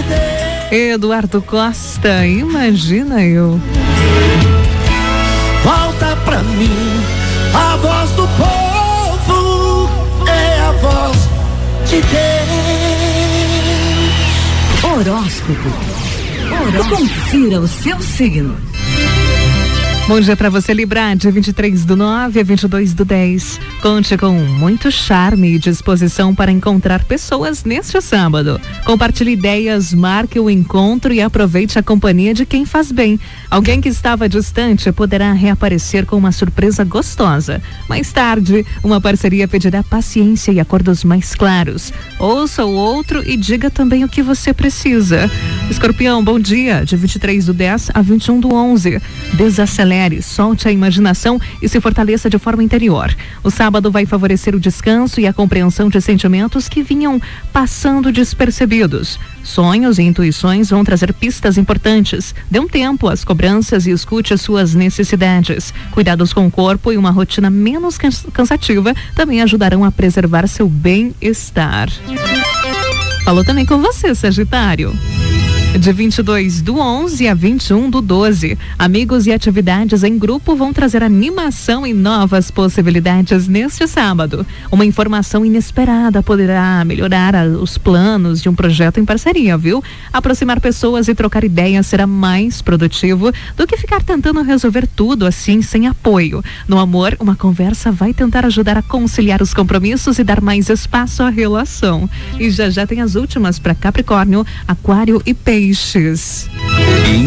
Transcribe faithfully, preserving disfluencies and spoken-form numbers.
Eduardo Costa, imagina eu. Volta pra mim, a voz do povo é a voz de Deus. Horóscopo. Horóscopo. Confira o seu signo. Bom dia para você, Libra, de vinte e três do nove a vinte e dois do dez. Conte com muito charme e disposição para encontrar pessoas neste sábado. Compartilhe ideias, marque o encontro e aproveite a companhia de quem faz bem. Alguém que estava distante poderá reaparecer com uma surpresa gostosa. Mais tarde, uma parceria pedirá paciência e acordos mais claros. Ouça o outro e diga também o que você precisa. Escorpião, bom dia, de vinte e três do dez a vinte e um do onze. Desacelere. Solte a imaginação e se fortaleça de forma interior. O sábado vai favorecer o descanso e a compreensão de sentimentos que vinham passando despercebidos. Sonhos e intuições vão trazer pistas importantes. Dê um tempo às cobranças e escute as suas necessidades. Cuidados com o corpo e uma rotina menos cansativa também ajudarão a preservar seu bem-estar. Falou também com você, Sagitário. De vinte e dois do onze a vinte e um do doze. Amigos e atividades em grupo vão trazer animação e novas possibilidades neste sábado. Uma informação inesperada poderá melhorar a, os planos de um projeto em parceria, viu? Aproximar pessoas e trocar ideias será mais produtivo do que ficar tentando resolver tudo assim sem apoio. No amor, uma conversa vai tentar ajudar a conciliar os compromissos e dar mais espaço à relação. E já já tem as últimas para Capricórnio, Aquário e Peixes.